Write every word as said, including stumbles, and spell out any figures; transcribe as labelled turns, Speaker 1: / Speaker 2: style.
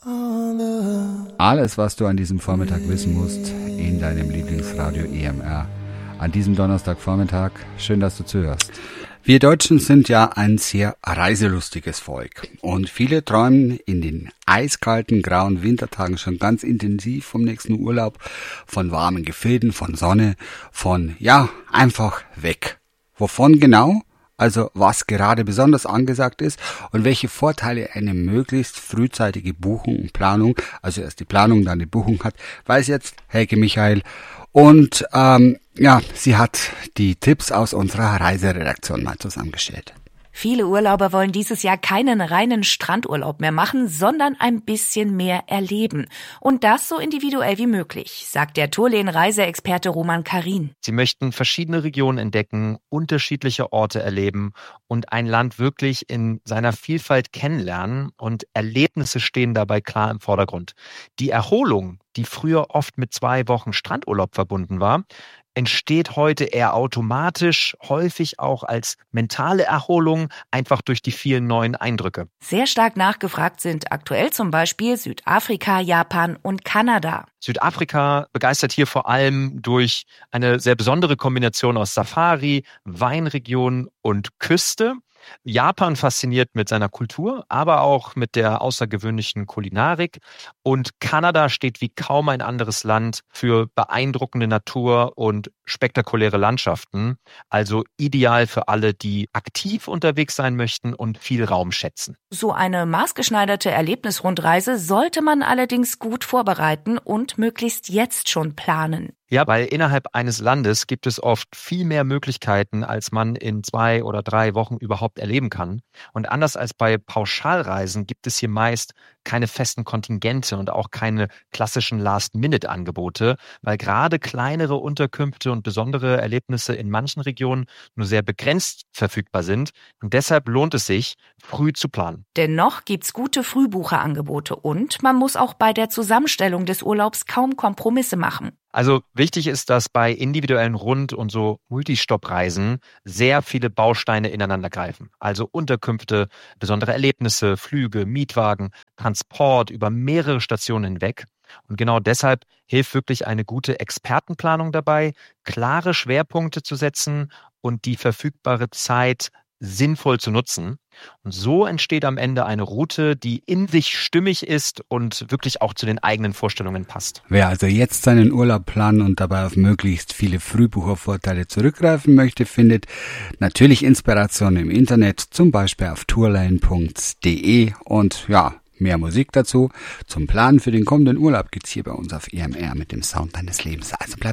Speaker 1: Alles, was du an diesem Vormittag wissen musst, in deinem Lieblingsradio E M R. An diesem Donnerstagvormittag. Schön, dass du zuhörst. Wir Deutschen sind ja ein sehr reiselustiges Volk. Und viele träumen in den eiskalten, grauen Wintertagen schon ganz intensiv vom nächsten Urlaub, von warmen Gefilden, von Sonne, von, ja, einfach weg. Wovon genau? Also was gerade besonders angesagt ist und welche Vorteile eine möglichst frühzeitige Buchung und Planung, also erst die Planung, dann die Buchung hat, weiß jetzt Helge Michael. Und ähm, ja, sie hat die Tipps aus unserer Reiseredaktion mal zusammengestellt.
Speaker 2: Viele Urlauber wollen dieses Jahr keinen reinen Strandurlaub mehr machen, sondern ein bisschen mehr erleben. Und das so individuell wie möglich, sagt der Tourlane-Reiseexperte Roman Karin.
Speaker 3: Sie möchten verschiedene Regionen entdecken, unterschiedliche Orte erleben und ein Land wirklich in seiner Vielfalt kennenlernen. Und Erlebnisse stehen dabei klar im Vordergrund. Die Erholung, die früher oft mit zwei Wochen Strandurlaub verbunden war, entsteht heute eher automatisch, häufig auch als mentale Erholung, einfach durch die vielen neuen Eindrücke.
Speaker 2: Sehr stark nachgefragt sind aktuell zum Beispiel Südafrika, Japan und Kanada.
Speaker 3: Südafrika begeistert hier vor allem durch eine sehr besondere Kombination aus Safari, Weinregion und Küste. Japan fasziniert mit seiner Kultur, aber auch mit der außergewöhnlichen Kulinarik. Und Kanada steht wie kaum ein anderes Land für beeindruckende Natur und spektakuläre Landschaften. Also ideal für alle, die aktiv unterwegs sein möchten und viel Raum schätzen.
Speaker 2: So eine maßgeschneiderte Erlebnisrundreise sollte man allerdings gut vorbereiten und möglichst jetzt schon planen.
Speaker 3: Ja, weil innerhalb eines Landes gibt es oft viel mehr Möglichkeiten, als man in zwei oder drei Wochen überhaupt erleben kann. Und anders als bei Pauschalreisen gibt es hier meist keine festen Kontingente und auch keine klassischen Last-Minute-Angebote, weil gerade kleinere Unterkünfte und besondere Erlebnisse in manchen Regionen nur sehr begrenzt verfügbar sind. Und deshalb lohnt es sich, früh zu planen.
Speaker 2: Dennoch gibt's gute Frühbucherangebote und man muss auch bei der Zusammenstellung des Urlaubs kaum Kompromisse machen.
Speaker 3: Also wichtig ist, dass bei individuellen Rund- und so Multistop-Reisen sehr viele Bausteine ineinander greifen. Also Unterkünfte, besondere Erlebnisse, Flüge, Mietwagen, Transport über mehrere Stationen hinweg. Und genau deshalb hilft wirklich eine gute Expertenplanung dabei, klare Schwerpunkte zu setzen und die verfügbare Zeit sinnvoll zu nutzen. Und so entsteht am Ende eine Route, die in sich stimmig ist und wirklich auch zu den eigenen Vorstellungen passt.
Speaker 1: Wer also jetzt seinen Urlaub planen und dabei auf möglichst viele Frühbuchervorteile zurückgreifen möchte, findet natürlich Inspiration im Internet, zum Beispiel auf tourlane punkt de und ja, mehr Musik dazu. Zum Planen für den kommenden Urlaub gibt's hier bei uns auf E M R mit dem Sound deines Lebens. Also bleib